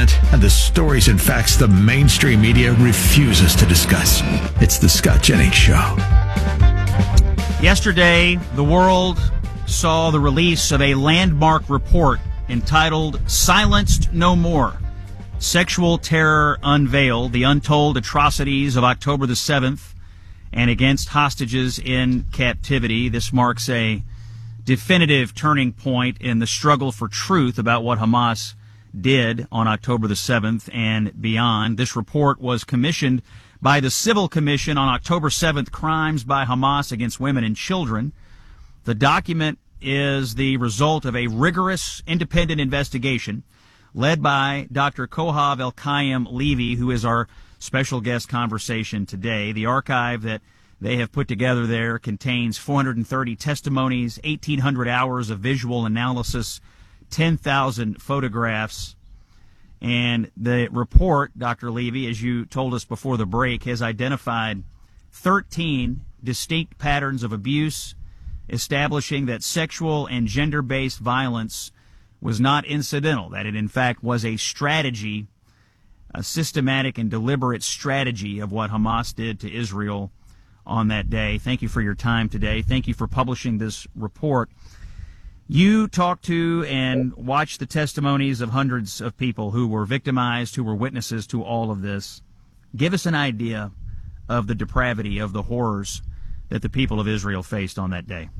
uncut, and the stories and facts the mainstream media refuses to discuss. It's the Scott Jennings Show. Yesterday, the world saw the release of a landmark report entitled Silenced No More. Sexual Terror Unveiled, the untold atrocities of October the 7th and against hostages in captivity. This marks a definitive turning point in the struggle for truth about what Hamas did on October the 7th and beyond. This report was commissioned by the Civil Commission on October 7th, Crimes by Hamas Against Women and Children. The document is the result of a rigorous independent investigation led by Dr. Kohav Elkayim Levy, who is our special guest conversation today. The archive that they have put together there contains 430 testimonies, 1,800 hours of visual analysis, 10,000 photographs. And the report, Dr. Levy, as you told us before the break, has identified 13 distinct patterns of abuse, establishing that sexual and gender-based violence was not incidental, that it in fact was a strategy, a systematic and deliberate strategy of what Hamas did to Israel on that day. Thank you for your time today. Thank you for publishing this report. You talked to and watched the testimonies of hundreds of people who were victimized, who were witnesses to all of this. Give us an idea of the depravity, of the horrors that the people of Israel faced on that day.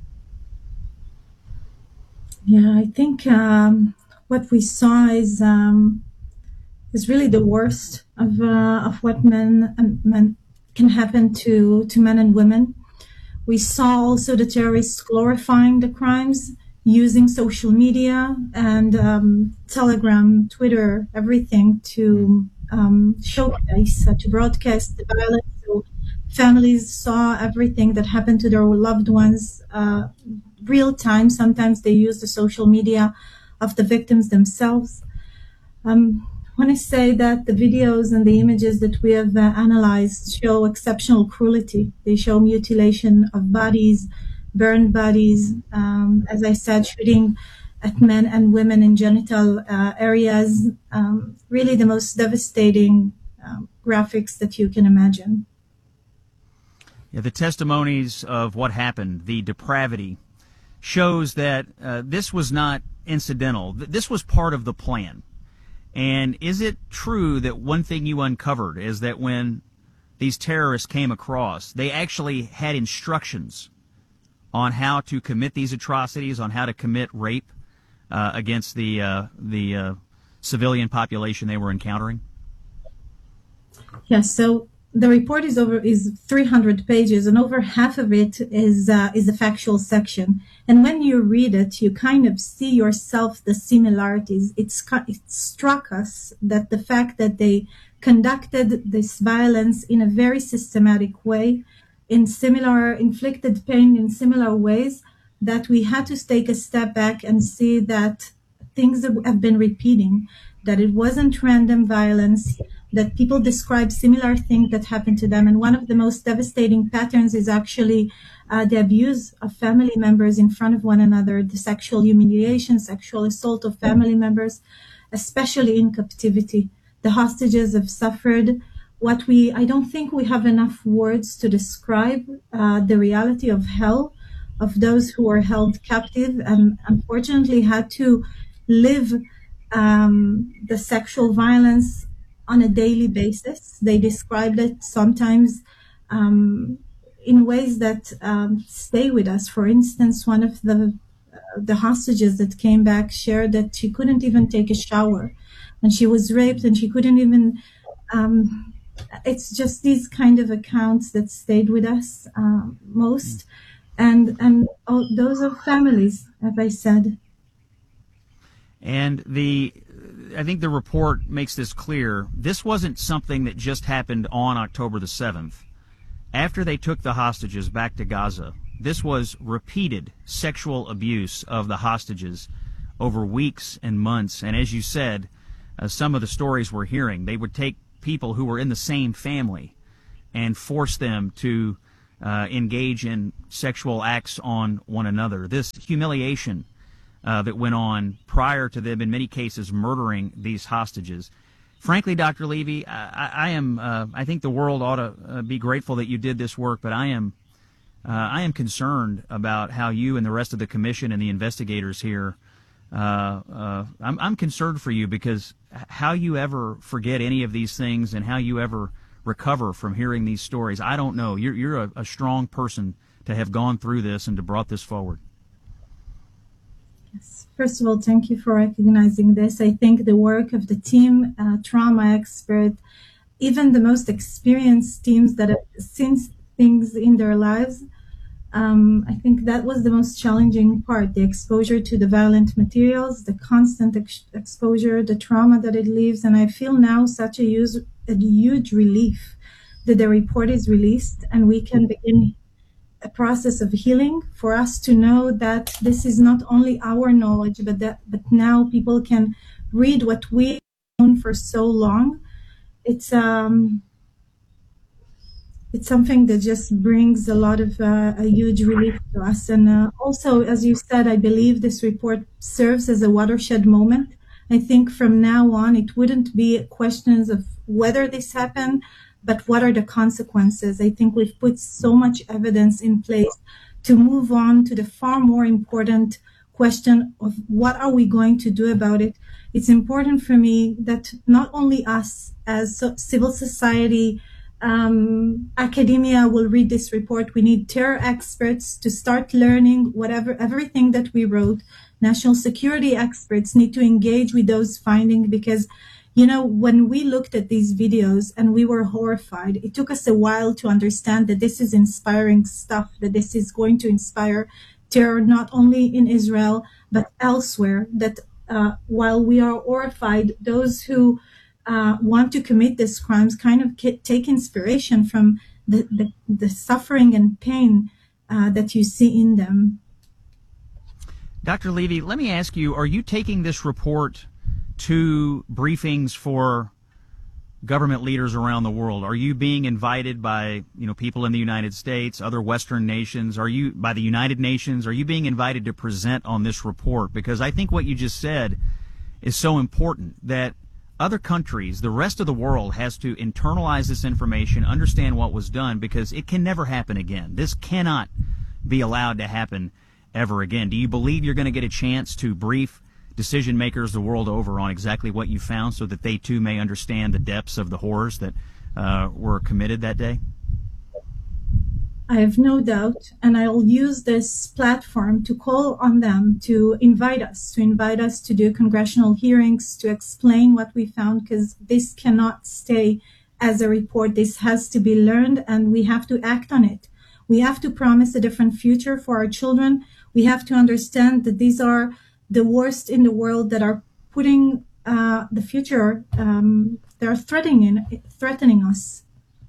Yeah, I think what we saw is really the worst of what men can happen to men and women. We saw also the terrorists glorifying the crimes, using social media and Telegram, Twitter, everything to showcase, to broadcast the violence. So families saw everything that happened to their loved ones real time. Sometimes they use the social media of the victims themselves. I want to say that the videos and the images that we have analyzed show exceptional cruelty. They show mutilation of bodies, burned bodies, as I said, shooting at men and women in genital areas, really the most devastating graphics that you can imagine. Yeah, the testimonies of what happened, the depravity, shows that this was not incidental. This was part of the plan. And is it true that one thing you uncovered is that when these terrorists came across, they actually had instructions on how to commit these atrocities, on how to commit rape against the civilian population they were encountering? Yes, so the report is 300 pages, and over half of it is a factual section. And when you read it, you kind of see yourself the similarities. It struck us that the fact that they conducted this violence in a very systematic way, inflicted pain in similar ways, that we had to take a step back and see that things have been repeating, that it wasn't random violence, that people describe similar things that happened to them. And one of the most devastating patterns is actually the abuse of family members in front of one another, the sexual humiliation, sexual assault of family members, especially in captivity. The hostages have suffered I don't think we have enough words to describe the reality of hell, of those who were held captive and unfortunately had to live the sexual violence on a daily basis. They described it sometimes in ways that stay with us. For instance, one of the hostages that came back shared that she couldn't even take a shower, and she was raped, and she couldn't even. It's just these kind of accounts that stayed with us most, and those are families, as I said. And I think the report makes this clear. This wasn't something that just happened on October the 7th. After they took the hostages back to Gaza, this was repeated sexual abuse of the hostages over weeks and months. And as you said, some of the stories we're hearing, they would take people who were in the same family and force them to engage in sexual acts on one another. This humiliation that went on prior to them, in many cases, murdering these hostages. Frankly, Dr. Levy, I think the world ought to be grateful that you did this work, but I am concerned about how you and the rest of the commission and the investigators here. I'm concerned for you, because how you ever forget any of these things and how you ever recover from hearing these stories, I don't know. You're a strong person to have gone through this and to brought this forward. Yes. First of all, thank you for recognizing this. I think the work of the team, trauma expert, even the most experienced teams that have seen things in their lives, I think that was the most challenging part, the exposure to the violent materials, the constant exposure, the trauma that it leaves. And I feel now such a huge relief that the report is released and we can begin a process of healing, for us to know that this is not only our knowledge, but now people can read what we've known for so long. It's something that just brings a lot of a huge relief to us. And also, as you said, I believe this report serves as a watershed moment. I think from now on, it wouldn't be questions of whether this happened, but what are the consequences? I think we've put so much evidence in place to move on to the far more important question of what are we going to do about it. It's important for me that not only us as civil society, academia will read this report. We need terror experts to start learning everything that we wrote. National security experts need to engage with those findings, because when we looked at these videos and we were horrified, it took us a while to understand that this is inspiring stuff, that this is going to inspire terror not only in Israel, but elsewhere, that while we are horrified, those who want to commit these crimes kind of take inspiration from the suffering and pain that you see in them. Dr. Levy, let me ask you, are you taking this report to briefings for government leaders around the world? Are you being invited by people in the United States, other Western nations? Are you by the United Nations? Are you being invited to present on this report? Because I think what you just said is so important, that other countries, the rest of the world, has to internalize this information, understand what was done, because it can never happen again. This cannot be allowed to happen ever again. Do you believe you're going to get a chance to brief decision makers the world over on exactly what you found, so that they too may understand the depths of the horrors that were committed that day? I have no doubt, and I'll use this platform to call on them to invite us to do congressional hearings, to explain what we found, because this cannot stay as a report. This has to be learned, and we have to act on it. We have to promise a different future for our children. We have to understand that these are the worst in the world that are putting the future, they're threatening us.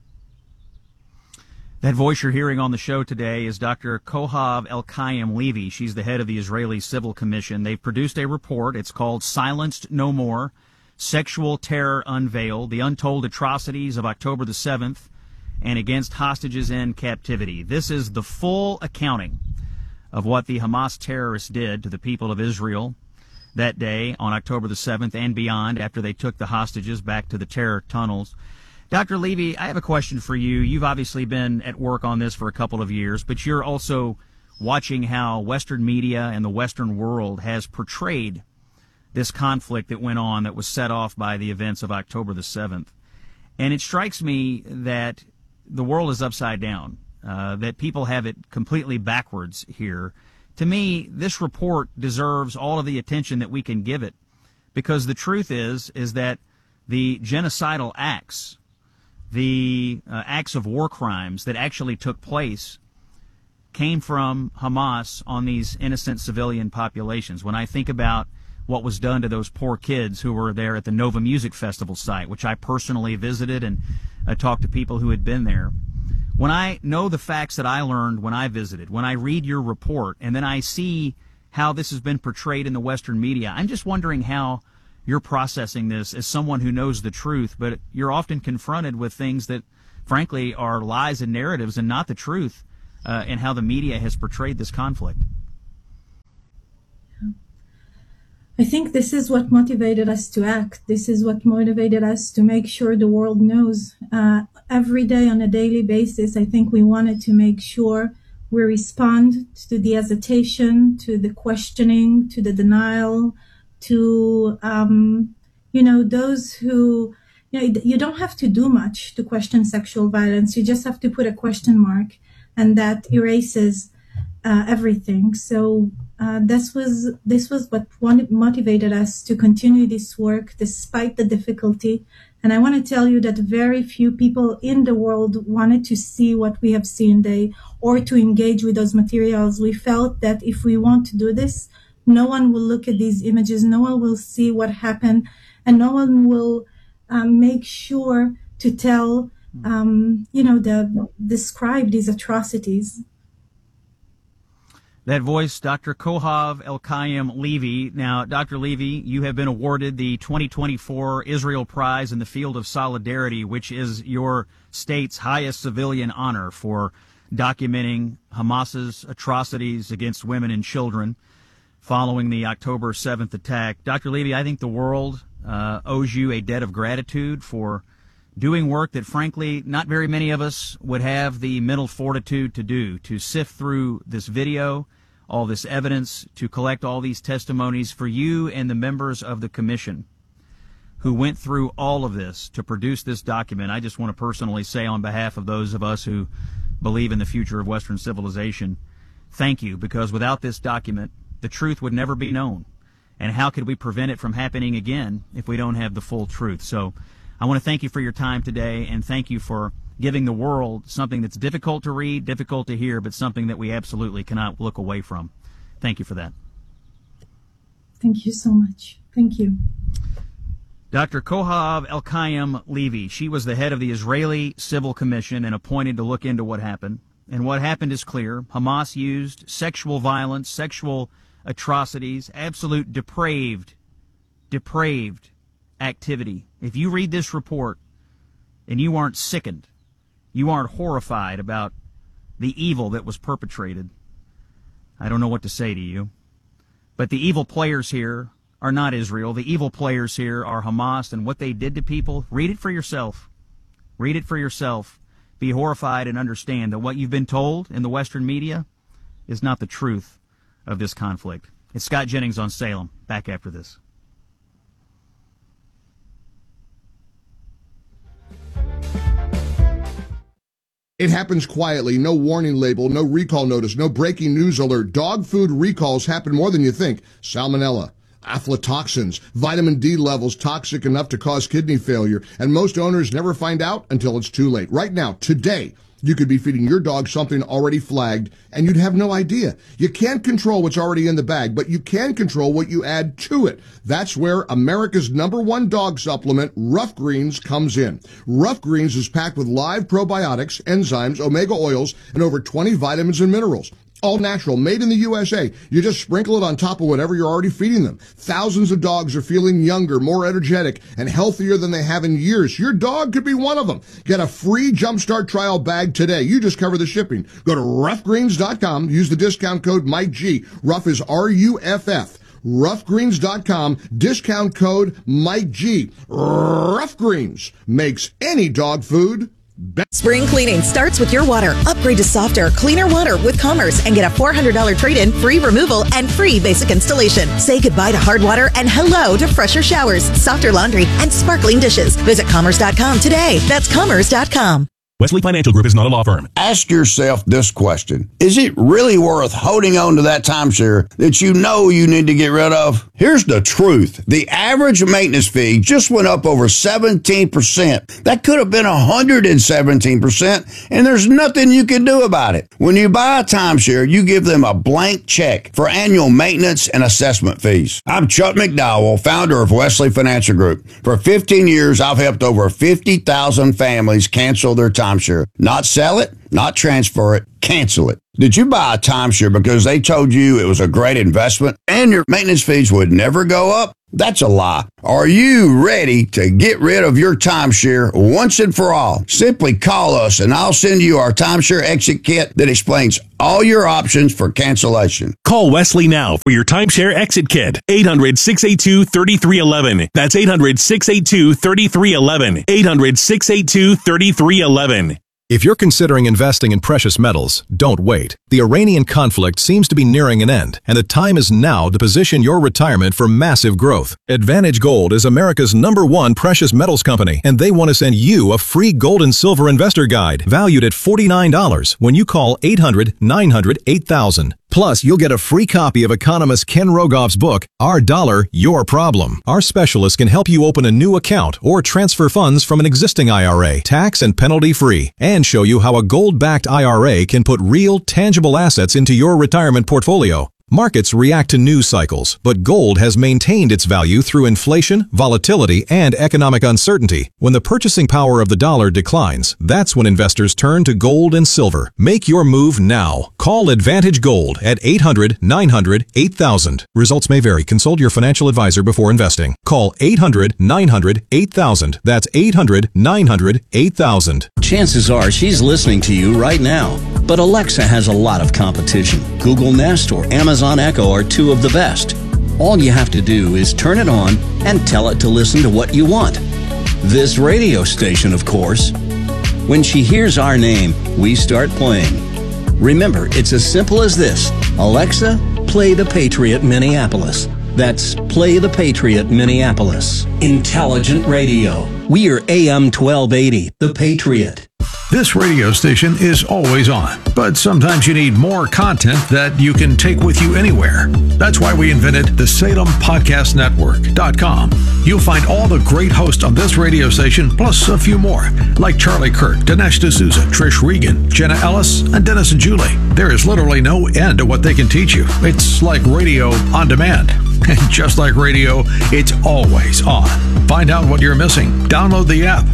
That voice you're hearing on the show today is Dr. Kohav Elkayim Levy. She's the head of the Israeli Civil Commission. They've produced a report. It's called Silenced No More, Sexual Terror Unveiled, The Untold Atrocities of October the 7th, and Against Hostages in Captivity. This is the full accounting of what the Hamas terrorists did to the people of Israel that day on October the 7th and beyond, after they took the hostages back to the terror tunnels. Dr. Levy, I have a question for you. You've obviously been at work on this for a couple of years, but you're also watching how Western media and the Western world has portrayed this conflict that went on, that was set off by the events of October the 7th. And it strikes me that the world is upside down, that people have it completely backwards here. To me, this report deserves all of the attention that we can give it, because the truth is that the genocidal acts, the acts of war crimes that actually took place, came from Hamas on these innocent civilian populations. When I think about what was done to those poor kids who were there at the Nova Music Festival site, which I personally visited and talked to people who had been there, when I know the facts that I learned when I visited, when I read your report, and then I see how this has been portrayed in the Western media, I'm just wondering how you're processing this as someone who knows the truth, but you're often confronted with things that, frankly, are lies and narratives and not the truth, and how the media has portrayed this conflict. I think this is what motivated us to act. This is what motivated us to make sure the world knows. Every day on a daily basis, I think we wanted to make sure we respond to the hesitation, to the questioning, to the denial, to, those who, you don't have to do much to question sexual violence. You just have to put a question mark, and that erases everything. So this was what motivated us to continue this work despite the difficulty. And I want to tell you that very few people in the world wanted to see what we have seen today or to engage with those materials. We felt that if we want to do this, no one will look at these images, no one will see what happened, and no one will make sure to tell, describe these atrocities. That voice, Dr. Kohav Elkayam Levy. Now, Dr. Levy, you have been awarded the 2024 Israel Prize in the Field of Solidarity, which is your state's highest civilian honor for documenting Hamas's atrocities against women and children following the October 7th attack. Dr. Levy, I think the world owes you a debt of gratitude for doing work that, frankly, not very many of us would have the mental fortitude to do, to sift through this video, all this evidence, to collect all these testimonies for you and the members of the commission who went through all of this to produce this document. I just want to personally say, on behalf of those of us who believe in the future of Western civilization, thank you, because without this document, the truth would never be known. And how could we prevent it from happening again if we don't have the full truth? So I want to thank you for your time today, and thank you for giving the world something that's difficult to read, difficult to hear, but something that we absolutely cannot look away from. Thank you for that. Thank you so much. Thank you. Dr. Kohav Elkayam Levy, she was the head of the Israeli Civil Commission and appointed to look into what happened. And what happened is clear. Hamas used sexual violence, sexual atrocities, absolute depraved activity. If you read this report and you aren't sickened, you aren't horrified about the evil that was perpetrated, I don't know what to say to you. But the evil players here are not Israel. The evil players here are Hamas, and what they did to people. Read it for yourself. Read it for yourself. Be horrified and understand that what you've been told in the Western media is not the truth of this conflict. It's Scott Jennings on Salem. Back after this. It happens quietly, no warning label, no recall notice, no breaking news alert. Dog food recalls happen more than you think. Salmonella, aflatoxins, vitamin D levels toxic enough to cause kidney failure, and most owners never find out until it's too late. Right now, today, you could be feeding your dog something already flagged, and you'd have no idea. You can't control what's already in the bag, but you can control what you add to it. That's where America's #1 dog supplement, Rough Greens, comes in. Rough Greens is packed with live probiotics, enzymes, omega oils, and over 20 vitamins and minerals. All natural, made in the USA. You just sprinkle it on top of whatever you're already feeding them. Thousands of dogs are feeling younger, more energetic, and healthier than they have in years. Your dog could be one of them. Get a free Jumpstart trial bag today. You just cover the shipping. Go to roughgreens.com. Use the discount code MikeG. Rough is RUFF. Roughgreens.com. Discount code MikeG. Rough Greens makes any dog food better. Spring cleaning starts with your water. Upgrade to softer, cleaner water with Commerce and get a $400 trade-in, free removal, and free basic installation. Say goodbye to hard water and hello to fresher showers, softer laundry, and sparkling dishes. Visit Commerce.com today. That's Commerce.com. Wesley Financial Group is not a law firm. Ask yourself this question. Is it really worth holding on to that timeshare that you know you need to get rid of? Here's the truth. The average maintenance fee just went up over 17%. That could have been 117%, and there's nothing you can do about it. When you buy a timeshare, you give them a blank check for annual maintenance and assessment fees. I'm Chuck McDowell, founder of Wesley Financial Group. For 15 years, I've helped over 50,000 families cancel their timeshare. Not sell it, not transfer it, cancel it. Did you buy a timeshare because they told you it was a great investment and your maintenance fees would never go up? That's a lie. Are you ready to get rid of your timeshare once and for all? Simply call us and I'll send you our timeshare exit kit that explains all your options for cancellation. Call Wesley now for your timeshare exit kit. 800-682-3311. That's 800-682-3311. 800-682-3311. If you're considering investing in precious metals, don't wait. The Iranian conflict seems to be nearing an end, and the time is now to position your retirement for massive growth. Advantage Gold is America's #1 precious metals company, and they want to send you a free gold and silver investor guide valued at $49 when you call 800-900-8000. Plus, you'll get a free copy of economist Ken Rogoff's book, Our Dollar, Your Problem. Our specialists can help you open a new account or transfer funds from an existing IRA, tax and penalty free, and show you how a gold-backed IRA can put real, tangible assets into your retirement portfolio. Markets react to news cycles, but gold has maintained its value through inflation, volatility, and economic uncertainty. When the purchasing power of the dollar declines, that's when investors turn to gold and silver. Make your move now. Call Advantage Gold at 800-900-8000. Results may vary. Consult your financial advisor before investing. Call 800-900-8000. That's 800-900-8000. Chances are she's listening to you right now. But Alexa has a lot of competition. Google Nest or Amazon Echo are two of the best. All you have to do is turn it on and tell it to listen to what you want. This radio station, of course. When she hears our name, we start playing. Remember, it's as simple as this. Alexa, play The Patriot Minneapolis. That's Play The Patriot Minneapolis. Intelligent radio. We are AM 1280, The Patriot. This radio station is always on, but sometimes you need more content that you can take with you anywhere. That's why we invented the SalemPodcastNetwork.com. You'll find all the great hosts on this radio station, plus a few more, like Charlie Kirk, Dinesh D'Souza, Trish Regan, Jenna Ellis, and Dennis and Julie. There is literally no end to what they can teach you. It's like radio on demand. And just like radio, it's always on. Find out what you're missing. Download the app,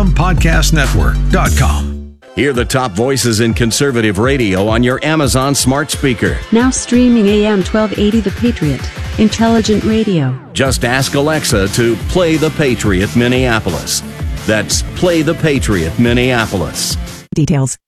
SalemPodcastNetwork.com. Hear the top voices in conservative radio on your Amazon smart speaker. Now streaming AM 1280 The Patriot. Intelligent radio. Just ask Alexa to play The Patriot Minneapolis. That's Play The Patriot Minneapolis. Details.